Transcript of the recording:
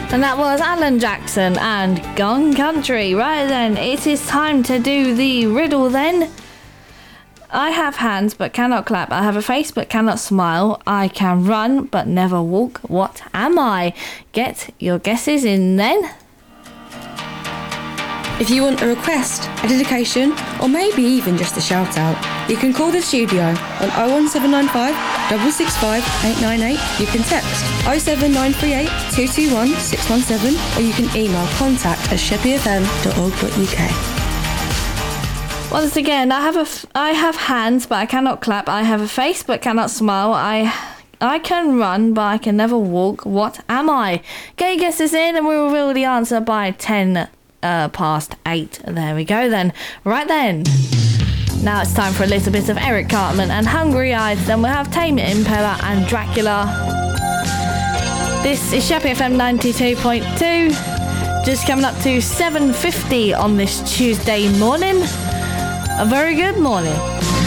And that was Alan Jackson and Gone Country. Right then, it is time to do the riddle then. I have hands but cannot clap. I have a face but cannot smile. I can run but never walk. What am I? Get your guesses in then. If you want a request, a dedication, or maybe even just a shout out, you can call the studio on 01795 665 898. You can text 07938 221 617, or you can email contact@sheppeyfm.org.uk. Once again, I have hands but I cannot clap. I have a face but cannot smile. I can run but I can never walk. What am I? Get your guesses in and we'll reveal the answer by 10 past 8. There we go then. Right then. Now it's time for a little bit of Eric Cartman and Hungry Eyes. Then we'll have Tame Impala and Dracula. This is Sheppey FM 92.2. Just coming up to 7:50 on this Tuesday morning. A very good morning.